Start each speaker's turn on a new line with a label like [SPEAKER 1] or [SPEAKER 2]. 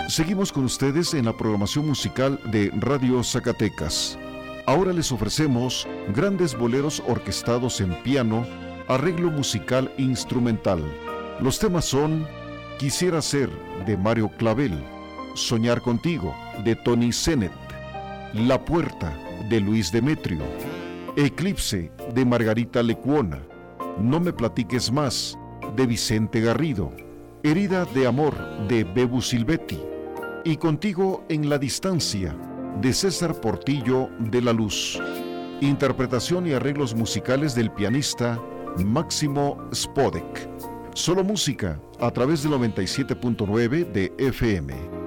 [SPEAKER 1] Seguimos con ustedes en la programación musical de Radio Zacatecas. Ahora les ofrecemos grandes boleros orquestados en piano, arreglo musical instrumental. Los temas son Quisiera ser, de Mario Clavel; Soñar contigo, de Tony Sennett; La puerta, de Luis Demetrio; Eclipse, de Margarita Lecuona; No me platiques más, de Vicente Garrido; Herida de amor, de Bebu Silvetti; y Contigo en la distancia, de César Portillo de la Luz. Interpretación y arreglos musicales del pianista Máximo Spodek. Solo música a través del 97.9 de FM.